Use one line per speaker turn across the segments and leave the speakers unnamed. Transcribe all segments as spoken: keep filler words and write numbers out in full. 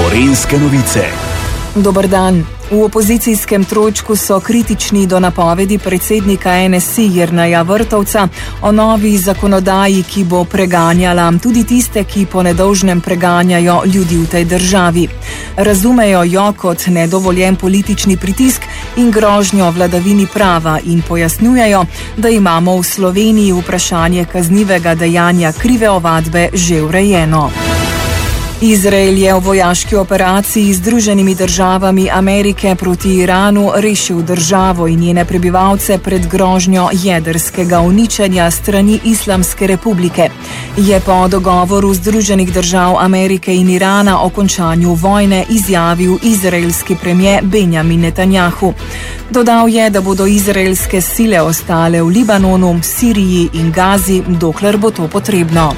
Gorenjske novice.
Dober dan. V opozicijskem trojčku so kritični do napovedi predsednika N S I Jerneja Vrtovca o novi zakonodaji, ki bo preganjala tudi tiste, ki po nedolžnem preganjajo ljudi v tej državi. Razumejo jo kot nedovoljen politični pritisk in grožnjo vladavini prava in pojasnjujejo, da imamo v Sloveniji vprašanje kaznivega dejanja krive ovadbe že urejeno. Izrael je v vojaški operaciji z Združenimi državami Amerike proti Iranu rešil državo in njene prebivalce pred grožnjo jedrskega uničenja strani Islamske republike. Je po dogovoru Združenih držav Amerike in Irana o končanju vojne izjavil izraelski premijer Benjamin Netanjahu. Dodal je, da bodo izraelske sile ostale v Libanonu, Siriji in Gazi, dokler bo to potrebno.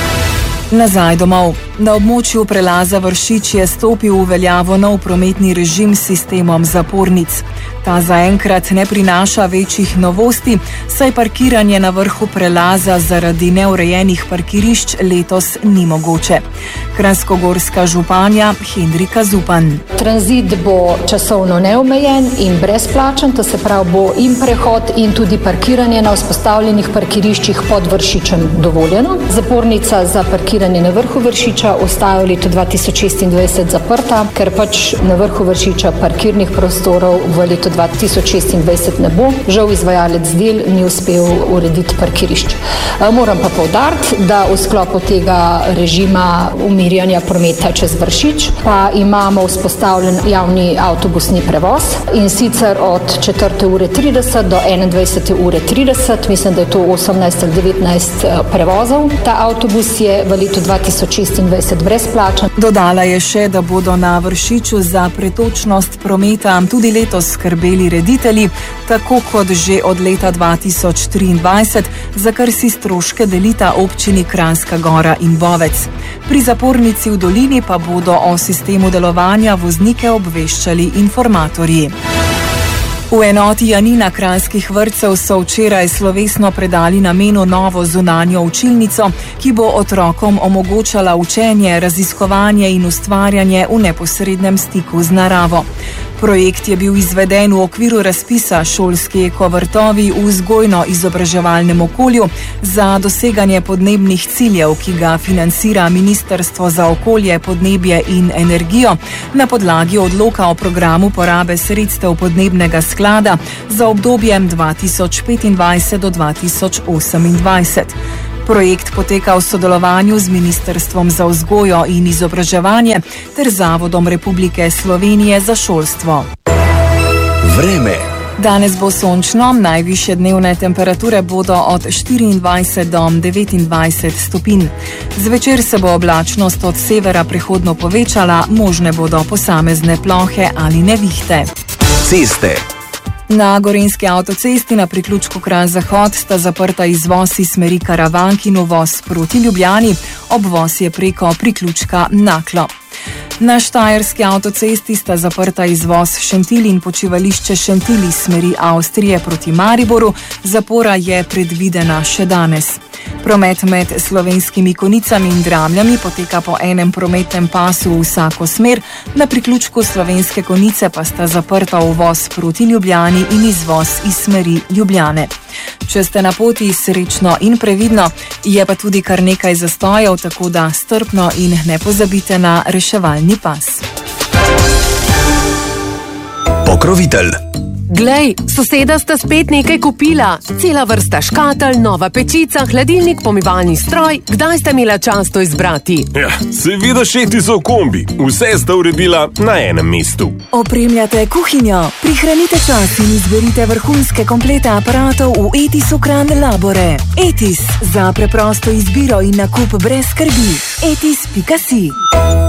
Nazaj domov. Na območju prelaza Vršič je stopil v veljavo nov prometni režim s sistemom zapornic. Ta zaenkrat ne prinaša večjih novosti, saj parkiranje na vrhu prelaza zaradi neurejenih parkirišč letos ni mogoče. Kranjskogorska županja Henrika Zupan.
Tranzit bo časovno neomejen in brezplačen, to se pravi bo in prehod in tudi parkiranje na vzpostavljenih parkiriščih pod Vršičem dovoljeno. Zapornica za parkiranje na vrhu Vršiča ostaja v letu dva tisoč šestindvajset zaprta, ker pač na vrhu Vršiča parkirnih prostorov v letu dva tisoč šestindvajset ne bo. Žal izvajalec del ni uspel urediti parkirišč. Moram pa poudariti, da v sklopu tega režima umirjanja prometa čez Vršič pa imamo vzpostavljen javni avtobusni prevoz in sicer od četrte ure trideset do enaindvajsete ure trideset, mislim, da je to osemnajst ali devetnajst prevozov. Ta avtobus je v letu dva tisoč šestindvajset brezplačen.
Dodala je še, da bodo na Vršiču za pretočnost prometa tudi letos skrbeli reditelji, tako kot že od leta dva tisoč triindvajset, za kar si stroške delita občini Kranjska Gora in Bovec. Pri zapornici v Dolini pa bodo o sistemu delovanja voznike obveščali informatorji. V enoti Janina kranjskih vrtcev so včeraj slovesno predali namenu novo zunanjo učilnico, ki bo otrokom omogočala učenje, raziskovanje in ustvarjanje v neposrednem stiku z naravo. Projekt je bil izveden v okviru razpisa Šolski ekovrtovi v vzgojno-izobraževalnem okolju za doseganje podnebnih ciljev, ki ga financira Ministrstvo za okolje, podnebje in energijo na podlagi odloka o programu porabe sredstev podnebnega sklada za obdobje dva tisoč petindvajset do dva tisoč osemindvajset. Projekt poteka v sodelovanju z Ministrstvom za vzgojo in izobraževanje ter Zavodom Republike Slovenije za šolstvo.
Vreme.
Danes bo sončno, najvišje dnevne temperature bodo od štiriindvajset do devetindvajset stopinj. Zvečer se bo oblačnost od severa prehodno povečala, možne bodo posamezne plohe ali nevihte.
Ceste.
Na Gorenjski avtocesti na priključku Kranj-Zahod sta zaprta izvoz iz smeri Karavank in uvoz proti Ljubljani, obvoz je preko priključka Naklo. Na Štajerski avtocesti sta zaprta izvoz Šentilj in počivališče Šentilj iz smeri Avstrije proti Mariboru, zapora je predvidena še danes. Promet med Slovenskimi Konicami in Dramljami poteka po enem prometnem pasu v vsako smer, na priključku Slovenske Konice pa sta zaprta uvoz proti Ljubljani in izvoz iz smeri Ljubljane. Če ste na poti, srečno in previdno, je pa tudi kar nekaj zastojev, tako da strpno in ne pozabite na reševalni pas.
Pokrovitelj.
Glej, soseda sta spet nekaj kupila. Cela vrsta škatel, nova pečica, hladilnik, pomivalni stroj. Kdaj sta imela čas to izbrati?
Ja, seveda Šetisov kombi. Vse sta uredila na enem mestu.
Opremljate kuhinjo, prihranite čas in izberite vrhunske komplete aparatov v Etisu Kranj Labore. Etis, za preprosto izbiro in nakup brez skrbi. etis pika si.